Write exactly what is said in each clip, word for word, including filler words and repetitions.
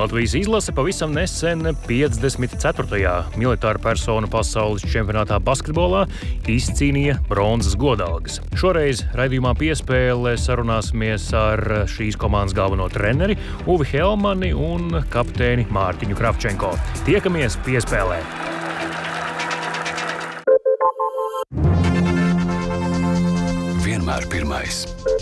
Latvijas izlase pavisam nesen piecdesmit ceturtajā militāra personu pasaules čempionātā basketbolā izcīnīja bronzas godalgas. Šoreiz raidījumā Piespēle sarunāsimies ar šīs komandas galveno treneri Uvi Helmani un kapteini Mārtiņu Kravčenko. Tiekamies Piespēlē! Vienmēr pirmais.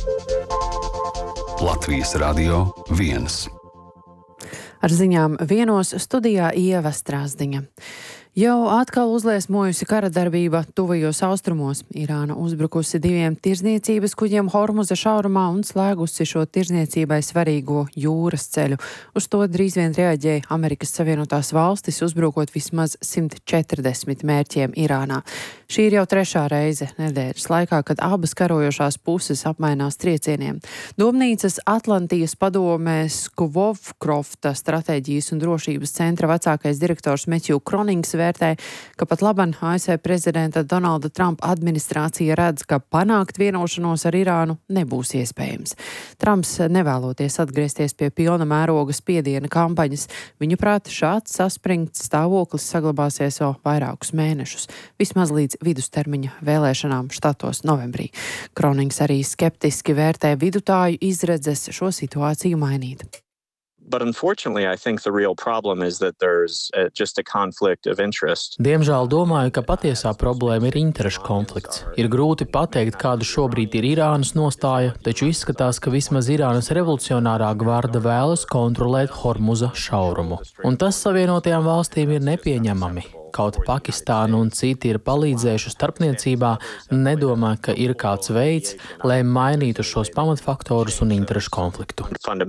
Latvijas Radio viens. Ar ziņām vienos studijā Ieva Strāzdiņa. Jau atkal uzliesmojusi kara darbība tuvajos austrumos. Irāna uzbrukusi diviem tirdzniecības kuģiem Hormuza šaurumā un slēgusi šo tirdzniecībai svarīgo jūras ceļu. Uz to drīz vien reaģēja Amerikas Savienotās valstis, uzbrukot vismaz simt četrdesmit mērķiem Irānā. Šī ir jau trešā reize nedēļas laikā, kad abas karojošās puses apmainās triecieniem. Domnīcas Atlantijas padomē Skvovkrofta stratēģijas un drošības centra vecākais direktors Metju Kronings vērtē, ka pat laban A S V prezidenta Donalda Trumpa administrācija redz, ka panākt vienošanos ar Irānu nebūs iespējams. Trumps nevēloties atgriezties pie pilna mēroga spiediena kampaņas. Viņuprāt, šāds saspringts stāvoklis saglabāsies vēl vairākus mēnešus, vismaz līdz vidustermiņa vēlēšanām štatos novembrī. Kronings arī skeptiski vērtē vidutāju izredzes šo situāciju mainīt. But unfortunately, I think the real problem is that there's uh, just a conflict of interest. Diemžēl domāju, ka patiesā problēma ir interešu konflikts. Ir grūti pateikt, kāda šobrīd ir Irānas nostāja, taču izskatās, ka vismaz Irānas revolucionārā gvarda vēlas kontrolēt Hormuza šaurumu. Un tas Savienotajām valstīm ir nepieņemami. Kaut Pakistāna un citi ir palīdzējuši starpniecībā, nedomā, ka ir kāds veids, lai mainītu šos pamatfaktorus un interešu konfliktu.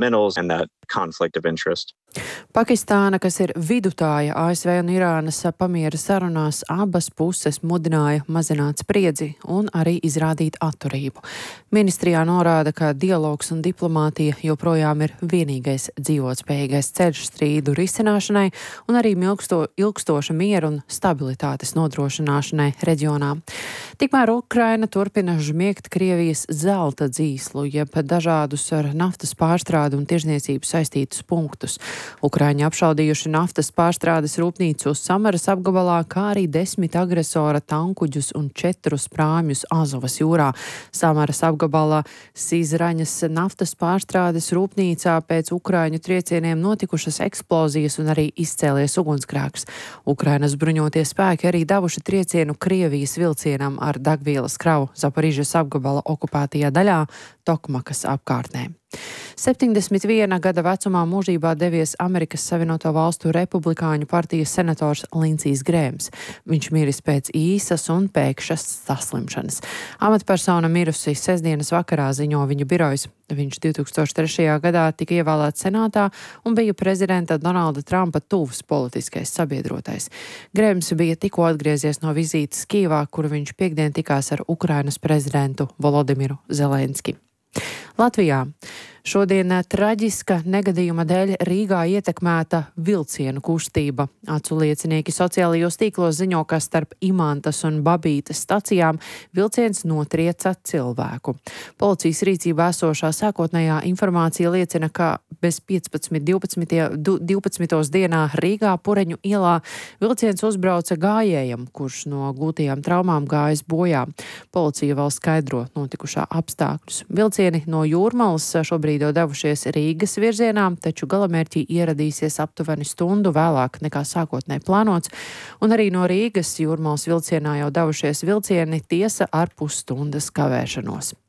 Pakistāna, kas ir vidutāja A S V un Irānas pamiera sarunās, abas puses mudināja mazināt spriedzi un arī izrādīt atturību. Ministrijā norāda, ka dialogs un diplomātija joprojām ir vienīgais dzīvotspējīgais ceļš strīdu risināšanai un arī ilgsto, ilgstoša miera un stabilitātes nodrošināšanai reģionā. Tikmēr Ukraina turpina žmiegt Krievijas zelta dzīslu, jeb dažādus ar naftas pārstrādu un tirzniecību saistītus punktus. Ukraiņi apšaudījuši naftas pārstrādes rūpnīcu Samaras apgabalā, kā arī desmit agresora tankuģus un četrus prāmjus Azovas jūrā. Samaras apgabalā Sīzraņas naftas pārstrādes rūpnīcā pēc Ukraiņu triecieniem notikušas eksplozijas un arī izcēlies ugunsgrēks. Ukrainas bruņotie spēki arī devuši triecienu Krievijas vilcienam ar degvielas kravu Zaporižas apgabala okupētajā daļā Tokmakas apkārtnē. septiņdesmit viena gada vecumā mūžībā devies Amerikas Savienoto Valstu Republikāņu partijas senators Lindsijs Grēms. Viņš miris pēc īsas un pēkšas saslimšanas. Amatpersona mirusi sestdienas vakarā, ziņo viņa birojas. Viņš divtūkstoš trešajā gadā tika ievēlēts senātā un bija prezidenta Donalda Trumpa tuvs politiskais sabiedrotais. Grēms bija tikko atgriezies no vizītes Kijevā, kur viņš piekdien tikās ar Ukrainas prezidentu Volodimiru Zelenski. Latvijā šodien traģiska negadījuma dēļ Rīgā ietekmēta vilcienu kustība. Acu liecinieki sociālajos tīklos ziņo, ka starp Imantas un Babītes stacijām vilciens notrieca cilvēku. Policijas rīcībā esošā sākotnējā informācija liecina, ka bez piecpadsmit divpadsmitos dienā Rīgā Pureņu ielā vilciens uzbrauca gājējam, kurš no gūtajām traumām gājis bojā. Policija vēl skaidro notikušā apstākļus. Vilcieni no Jūrmalas šobrīd jau devušies Rīgas virzienā, taču galamērķī ieradīsies aptuveni stundu vēlāk nekā sākotnēji plānots, un arī no Rīgas Jūrmalas vilcienā jau devušies vilcieni, tiesa ar pusstundas kavēšanos.